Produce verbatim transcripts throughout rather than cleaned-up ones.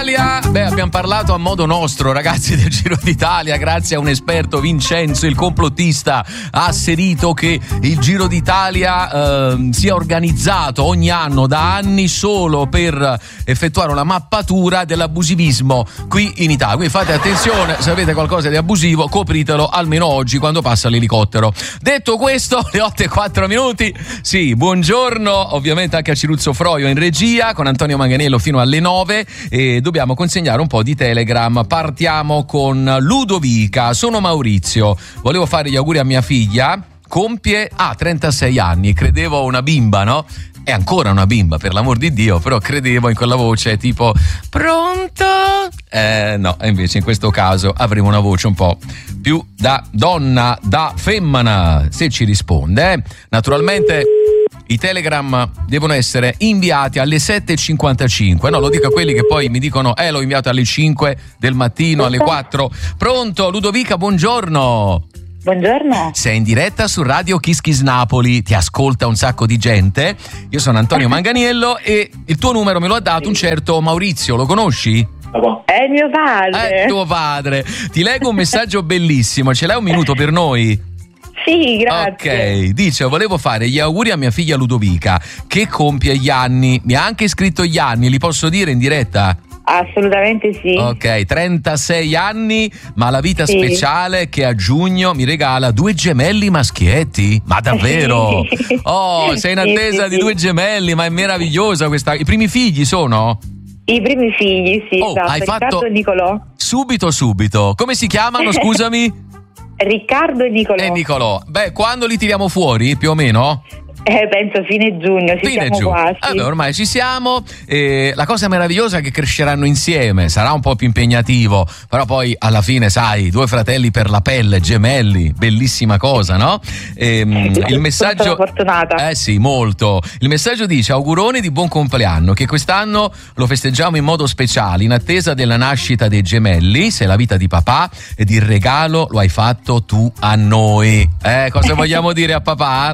Beh, abbiamo parlato a modo nostro, ragazzi, del Giro d'Italia, grazie a un esperto. Vincenzo, il complottista, ha asserito che il Giro d'Italia eh, sia organizzato ogni anno da anni solo per effettuare una mappatura dell'abusivismo qui in Italia. Quindi fate attenzione, se avete qualcosa di abusivo copritelo almeno oggi quando passa l'elicottero. Detto questo, le otto e quattro minuti. Sì, buongiorno ovviamente anche a Ciruzzo Froio in regia con Antonio Manganiello fino alle nove e dobbiamo consegnare un po' di Telegram. Partiamo con Ludovica. Sono Maurizio, volevo fare gli auguri a mia figlia, compie ah, trentasei anni, credevo una bimba, no? È ancora una bimba, per l'amor di Dio, però credevo in quella voce tipo pronto? Eh no, invece in questo caso avremo una voce un po' più da donna, da femmina, se ci risponde. Eh? Naturalmente i Telegram devono essere inviati alle sette e cinquantacinque. No, lo dico a quelli che poi mi dicono eh l'ho inviato alle cinque del mattino, alle quattro. Pronto, Ludovica, buongiorno. Buongiorno. Sei in diretta su Radio Kiss Kiss Napoli, ti ascolta un sacco di gente. Io sono Antonio Manganiello e il tuo numero me lo ha dato un certo Maurizio, lo conosci? È mio padre. È tuo padre. Ti leggo un messaggio bellissimo, ce l'hai un minuto per noi? Sì, grazie. Ok, dice: volevo fare gli auguri a mia figlia Ludovica che compie gli anni. Mi ha anche scritto gli anni, li posso dire in diretta? Assolutamente sì. Ok, trentasei anni, ma la vita sì. speciale che a giugno mi regala due gemelli maschietti. Ma davvero? Sì. Oh, sei in attesa sì, di sì. due gemelli, ma è meravigliosa questa. I primi figli sono? I primi figli, sì, Oh, esatto. hai Riccardo fatto- e Nicolò. Subito, subito. Come si chiamano, scusami? Riccardo e Nicolò. E Nicolò. Beh, quando li tiriamo fuori, più o meno? Eh, penso fine giugno, ci Fine siamo giugno. quasi. Vabbè, ormai ci siamo. E la cosa meravigliosa è che cresceranno insieme. Sarà un po' più impegnativo, però poi alla fine, sai, due fratelli per la pelle, gemelli, bellissima cosa, no? E, il messaggio. Sono fortunata. Eh sì, molto. Il messaggio dice: auguroni di buon compleanno, che quest'anno lo festeggiamo in modo speciale, in attesa della nascita dei gemelli. Sei la vita di papà ed il regalo lo hai fatto tu a noi. Eh, cosa vogliamo dire a papà?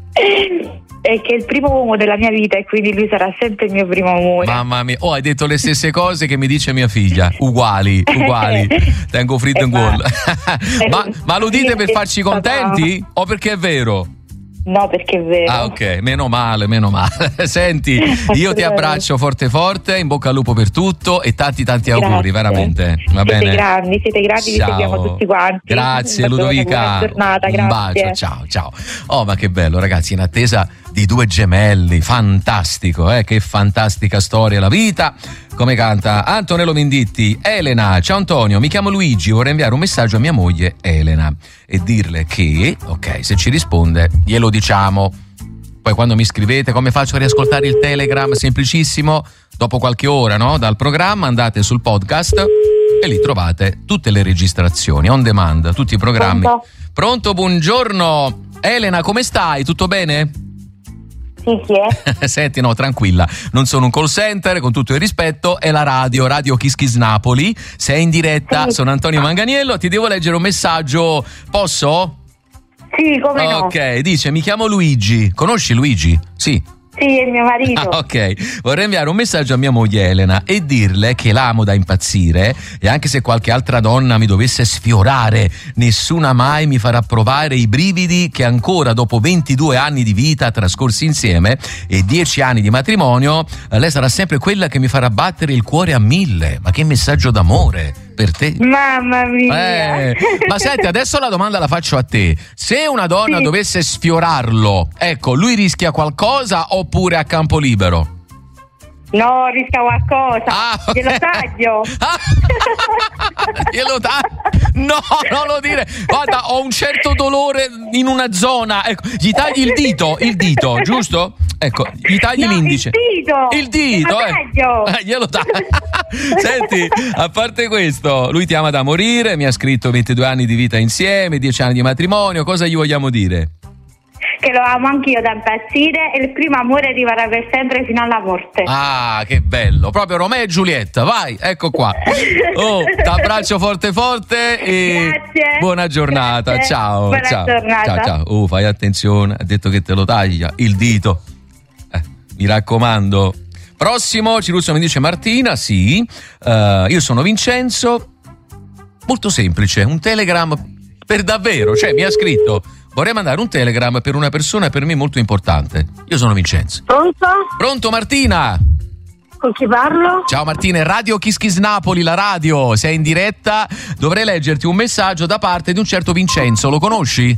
È che è il primo uomo della mia vita e quindi lui sarà sempre il mio primo amore. Mamma mia, oh, hai detto le stesse cose che mi dice mia figlia, uguali, uguali. Tengo fritto in gol. ma, ma lo dite per farci contenti o perché è vero? No, perché è vero. Ah, ok, meno male, meno male. Senti, io ti abbraccio forte forte, in bocca al lupo per tutto e tanti tanti auguri, Grazie. veramente. Va siete bene? grandi, siete grandi, vi Ciao. seguiamo tutti quanti. Grazie Un bacione, Ludovica. buona giornata, Un grazie. bacio, ciao, ciao. Oh, ma che bello, ragazzi, in attesa di due gemelli, fantastico, eh? Che fantastica storia la vita. Come canta Antonello Menditti. Elena, ciao Antonio, mi chiamo Luigi, vorrei inviare un messaggio a mia moglie Elena e dirle che, ok, se ci risponde glielo diciamo. Poi quando mi scrivete come faccio a riascoltare il Telegram, semplicissimo, dopo qualche ora, no? Dal programma andate sul podcast e lì trovate tutte le registrazioni on demand, tutti i programmi. Pronto? Pronto, buongiorno. Elena, come stai? Tutto bene? Sì, chi è? Senti, no, tranquilla, non sono un call center, con tutto il rispetto, è la radio, Radio Kiss Kiss Napoli, sei in diretta, Sì. sono Antonio Manganiello, ti devo leggere un messaggio, posso? Sì, come no? Ok, dice, mi chiamo Luigi, conosci Luigi? Sì. Sì, è mio marito. Ah, ok, vorrei inviare un messaggio a mia moglie Elena e dirle che l'amo da impazzire e anche se qualche altra donna mi dovesse sfiorare, nessuna mai mi farà provare i brividi che ancora dopo ventidue anni di vita trascorsi insieme e dieci anni di matrimonio, lei sarà sempre quella che mi farà battere il cuore a mille. Ma che messaggio d'amore per te. Mamma mia. Eh, ma senti, adesso la domanda la faccio a te. Se una donna Sì. dovesse sfiorarlo, ecco, lui rischia qualcosa oppure a campo libero? No, rischia qualcosa. Ah, ok. Glielo taglio. Ah, glielo taglio? No, non lo dire. Guarda, ho un certo dolore in una zona. Ecco, gli tagli il dito, il dito, giusto? Ecco, gli tagli No, l'indice. il dito. Il dito, Glielo eh. taglio. Eh, glielo taglio. Senti, a parte questo, lui ti ama da morire, mi ha scritto ventidue anni di vita insieme, dieci anni di matrimonio, cosa gli vogliamo dire? Che lo amo anch'io da impazzire e il primo amore rimarrà per sempre fino alla morte. Ah, che bello, proprio Romeo e Giulietta, vai, ecco qua. Oh, t'abbraccio forte forte e Grazie. buona giornata. Grazie. Ciao, Buona ciao. giornata. Ciao, ciao. Oh, fai attenzione, ha detto che te lo taglia il dito. Eh, mi raccomando. Prossimo, Ciruzzo mi dice Martina, sì, uh, io sono Vincenzo, molto semplice, un telegram per davvero, cioè mi ha scritto, vorrei mandare un telegram per una persona per me molto importante, io sono Vincenzo. Pronto? Pronto Martina? Con chi parlo? Ciao Martina, Radio Kiss Kiss Napoli, la radio, sei in diretta, dovrei leggerti un messaggio da parte di un certo Vincenzo, lo conosci?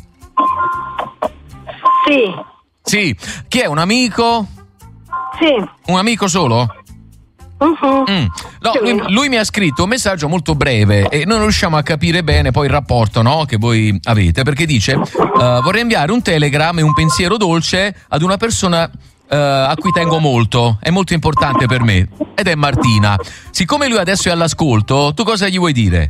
Sì. Sì, chi è, un amico? Sì. Un amico solo? Uh-huh. Mm. No, lui, lui mi ha scritto un messaggio molto breve e noi non riusciamo a capire bene poi il rapporto, no, che voi avete, perché dice uh, vorrei inviare un telegram e un pensiero dolce ad una persona uh, a cui tengo molto, è molto importante per me, ed è Martina. Siccome lui adesso è all'ascolto, tu cosa gli vuoi dire?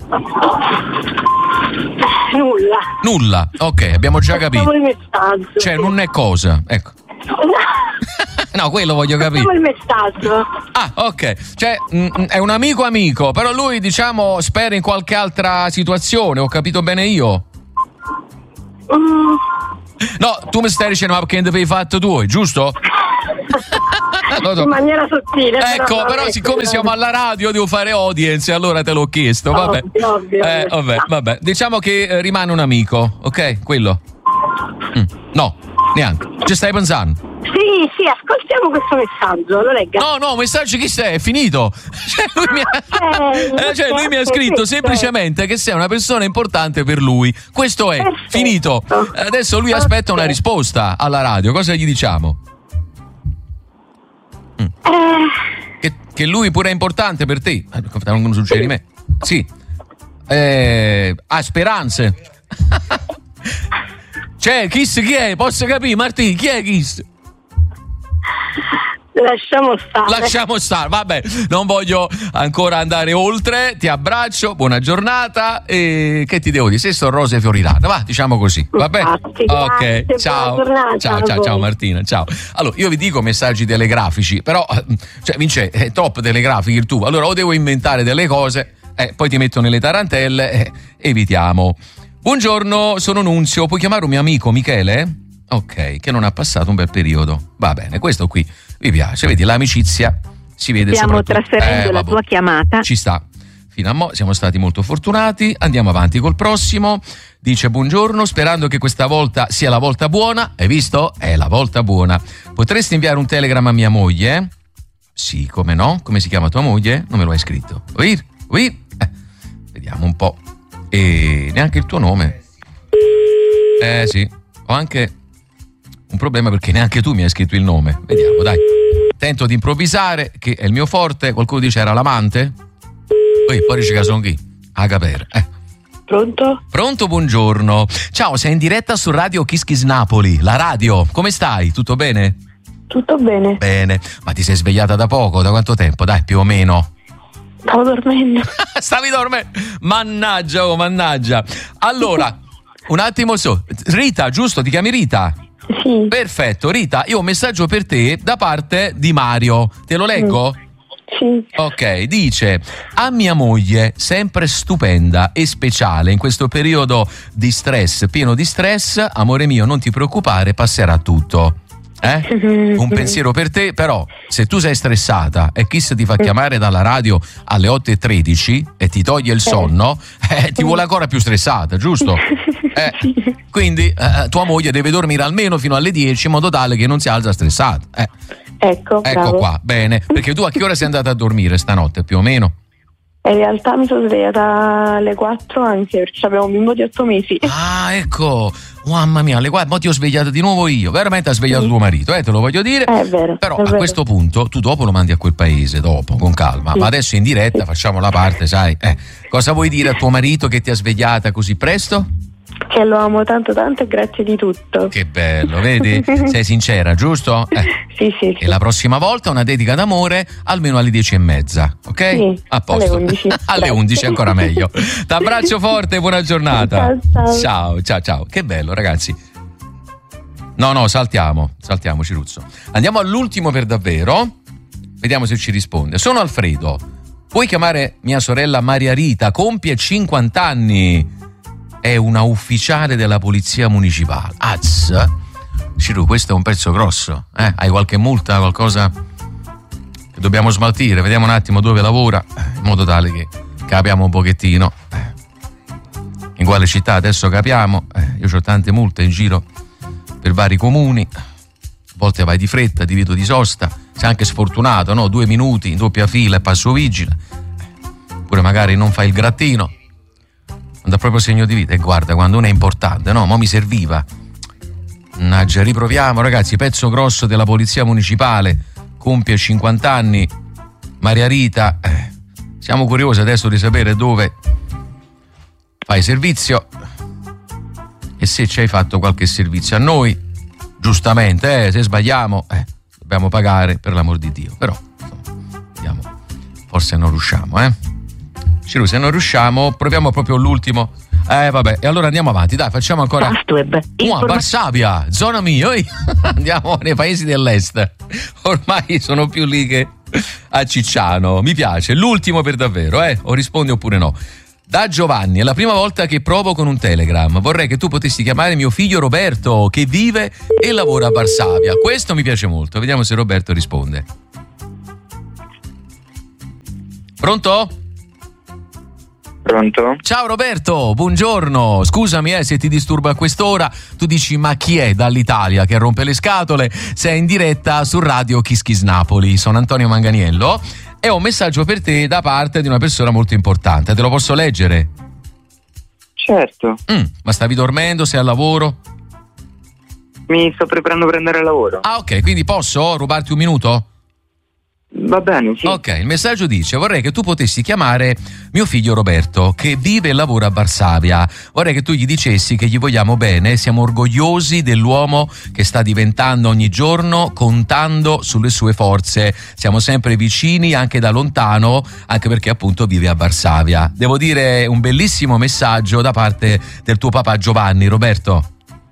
Nulla. Nulla, ok, abbiamo già capito. Il messaggio. Cioè non è cosa, ecco. No, quello voglio capire. il messaggio. Ah, ok. Cioè, mh, è un amico amico, però lui, diciamo, spera in qualche altra situazione, ho capito bene io? Mm. No, tu mi stai dicendo, ma che ne avevi fatto tu, giusto? In maniera sottile. Ecco, però, però siccome siamo alla radio devo fare audience, allora te l'ho chiesto, vabbè. Ovvio, ovvio, eh, vabbè, vabbè. Diciamo che eh, rimane un amico, ok? Quello. Mm. No, neanche. Ci stai pensando? Sì, sì, ascoltiamo questo messaggio, lo legga. No, no, messaggio chi sei? È finito. Cioè, lui mi ha, eh, cioè, lui mi ha scritto semplicemente che sei una persona importante per lui. Questo è, perfetto. Finito. Adesso lui aspetta una risposta alla radio. Cosa gli diciamo? Mm. Eh. Che, che lui pure è importante per te. Non succede di me. Sì. Eh, ha speranze. Cioè, Kiss chi è? Posso capire, Martì, chi è Kiss? Lasciamo stare. Lasciamo stare, vabbè, non voglio ancora andare oltre. Ti abbraccio, buona giornata. E che ti devo dire? Se sono rose fioriranno, va, diciamo così, va bene? Infatti, ok, grazie, ciao. buona giornata Ciao, a ciao, voi. ciao Martina, ciao. Allora, io vi dico messaggi telegrafici, però, cioè, Vince, è troppo telegrafici il tuo. Allora, o devo inventare delle cose, eh, poi ti metto nelle tarantelle, eh, evitiamo. Buongiorno, sono Nunzio, puoi chiamare un mio amico Michele? Ok, che non ha passato un bel periodo. Va bene, questo qui mi piace, vedi, l'amicizia si vede Stiamo soprattutto. trasferendo eh, la tua chiamata. Ci sta. Fino a mo' siamo stati molto fortunati, andiamo avanti col prossimo. Dice buongiorno, sperando che questa volta sia la volta buona. Hai visto? È la volta buona. Potresti inviare un telegram a mia moglie? Sì, come no? Come si chiama tua moglie? Non me lo hai scritto. Ui, ui. Eh, vediamo un po'. E neanche il tuo nome. Eh sì, ho anche un problema perché neanche tu mi hai scritto il nome. Vediamo, dai. Tento di improvvisare, che è il mio forte. Qualcuno dice era l'amante? Poi poi dice che sono chi? A capere. Eh. Pronto? Pronto, buongiorno. Ciao, sei in diretta su Radio Kiss Kiss Napoli, la radio. Come stai? Tutto bene? Tutto bene. Bene. Ma ti sei svegliata da poco? Da quanto tempo? Dai, più o meno. Stavo dormendo. Stavi dormendo? Mannaggia, oh, mannaggia. Allora, un attimo su. Rita, giusto? Ti chiami Rita? Sì. Perfetto, Rita, io ho un messaggio per te da parte di Mario. Te lo leggo? Sì. Ok, dice: a mia moglie, sempre stupenda e speciale in questo periodo di stress, pieno di stress, amore mio, non ti preoccupare, passerà tutto. Eh? Un pensiero per te, però se tu sei stressata e Kiss ti fa chiamare dalla radio alle otto e tredici e ti toglie il sonno, eh, ti vuole ancora più stressata, giusto? Eh, quindi eh, tua moglie deve dormire almeno fino alle dieci in modo tale che non si alza stressata. Eh. Ecco, Ecco bravo. qua, bene. Perché tu a che ora sei andata a dormire stanotte, più o meno? In realtà mi sono svegliata alle quattro anche perché avevo un bimbo di otto mesi. Ah, ecco. Mamma mia, alle quattro, mo ti ho svegliato di nuovo io. Veramente ha svegliato Sì. tuo marito, eh, te lo voglio dire. È vero. Però è a vero. questo punto tu dopo lo mandi a quel paese, dopo, con calma. Sì. Ma adesso in diretta Sì. facciamo la parte, sai. Eh, cosa vuoi dire a tuo marito che ti ha svegliata così presto? Che lo amo tanto tanto e grazie di tutto. Che bello, vedi? Sei sincera, giusto? Eh. Sì, sì, sì. E la prossima volta una dedica d'amore almeno alle dieci e mezza, ok? Sì, A posto. alle undici. Alle Grazie. undici ancora meglio. T'abbraccio forte, buona giornata. Ciao, ciao. Ciao, ciao, ciao. Che bello, ragazzi. No, no, saltiamo, saltiamo, Ciruzzo. Andiamo all'ultimo per davvero. Vediamo se ci risponde. Sono Alfredo. Puoi chiamare mia sorella Maria Rita, compie cinquanta anni. È una ufficiale della polizia municipale. Az. Ciru, questo è un pezzo grosso. Eh? Hai qualche multa, qualcosa? dobbiamo smaltire, vediamo un attimo dove lavora, in modo tale che capiamo un pochettino in quale città adesso capiamo. Io ho tante multe in giro per vari comuni, a volte vai di fretta, divieto di sosta, sei anche sfortunato, no? Due minuti in doppia fila e passo vigile, oppure magari non fai il grattino, non dà proprio segno di vita. E guarda, quando uno è importante, no? Mo mi serviva. Mannaggia, riproviamo ragazzi, pezzo grosso della polizia municipale, compie cinquanta anni, Maria Rita, eh, siamo curiosi adesso di sapere dove fai servizio e se ci hai fatto qualche servizio a noi. Giustamente, eh, se sbagliamo eh, dobbiamo pagare, per l'amor di Dio, però insomma, vediamo, forse non riusciamo, eh Ciru, se non riusciamo proviamo proprio l'ultimo. Eh vabbè, e allora andiamo avanti, dai, facciamo ancora. Fastweb. Informa- Varsavia, zona mia, andiamo nei paesi dell'est. Ormai sono più lì che a Cicciano. Mi piace, l'ultimo per davvero, eh? O rispondi oppure no. Da Giovanni, è la prima volta che provo con un Telegram. Vorrei che tu potessi chiamare mio figlio Roberto, che vive e lavora a Varsavia. Questo mi piace molto. Vediamo se Roberto risponde. Pronto? Pronto? Ciao Roberto, buongiorno. Scusami eh, se ti disturbo a quest'ora. Tu dici ma chi è dall'Italia che rompe le scatole? Sei in diretta su Radio Kiss Kiss Napoli. Sono Antonio Manganiello e ho un messaggio per te da parte di una persona molto importante. Te lo posso leggere? Certo. Mm, ma stavi dormendo? Sei al lavoro? Mi sto preparando per andare al lavoro. Ah ok, quindi posso rubarti un minuto? Va bene, sì. Ok, il messaggio dice: vorrei che tu potessi chiamare mio figlio Roberto, che vive e lavora a Varsavia. Vorrei che tu gli dicessi che gli vogliamo bene, siamo orgogliosi dell'uomo che sta diventando ogni giorno, contando sulle sue forze. Siamo sempre vicini anche da lontano, anche perché appunto vive a Varsavia. Devo dire, un bellissimo messaggio da parte del tuo papà Giovanni. Roberto?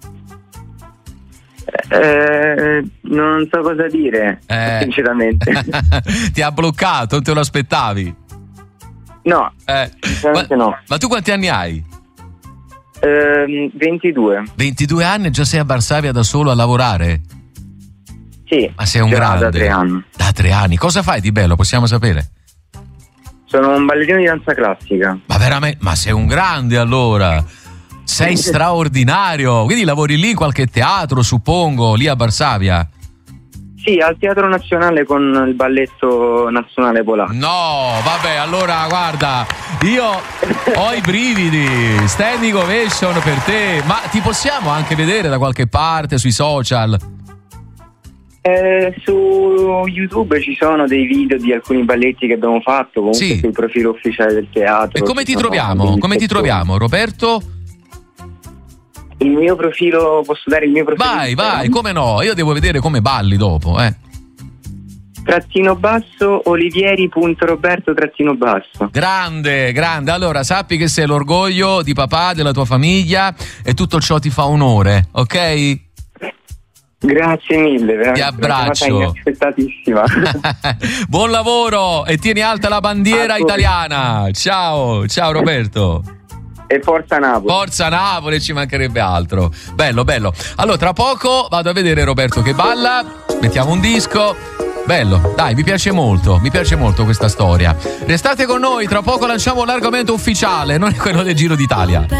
Eh, non so cosa dire, Eh. sinceramente. Ti ha bloccato, non te lo aspettavi? No, Eh. sinceramente ma, no. ma tu quanti anni hai? Ehm, ventidue. ventidue anni e già sei a Varsavia da solo a lavorare? Sì. Ma sei un già grande. da tre anni. Da tre anni. Cosa fai di bello? Possiamo sapere? Sono un ballerino di danza classica. Ma veramente? Ma sei un grande allora. Sei straordinario. Quindi lavori lì in qualche teatro, suppongo, lì a Varsavia? Sì, al Teatro Nazionale con il Balletto Nazionale Polacco. No, vabbè, allora guarda, io ho i brividi. Standing ovation per te. Ma ti possiamo anche vedere da qualche parte sui social? Eh, su YouTube ci sono dei video di alcuni balletti che abbiamo fatto, comunque Sì. sul profilo ufficiale del teatro. E come ci ti sono troviamo? degli Come ti spezzoni. troviamo, Roberto? Il mio profilo, posso dare il mio profilo? Vai, vai, come no? Io devo vedere come balli dopo, eh. Trattino basso olivieri.roberto trattino basso. Grande, grande. Allora, sappi che sei l'orgoglio di papà, della tua famiglia e tutto ciò ti fa onore, ok? Grazie mille, veramente. Ti abbraccio. Una chiamata inaspettatissima. Buon lavoro e tieni alta la bandiera italiana. Ciao, ciao Roberto. E forza Napoli. Forza Napoli, ci mancherebbe altro. Bello, bello. Allora, tra poco vado a vedere Roberto che balla. Mettiamo un disco. Bello, dai, mi piace molto, mi piace molto questa storia. Restate con noi, tra poco lanciamo l'argomento ufficiale, non è quello del Giro d'Italia.